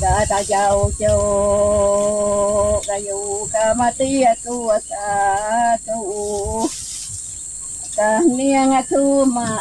กาตาเจ้าโจกายุกามาเตียตัวสาธุกาเนียงทูมา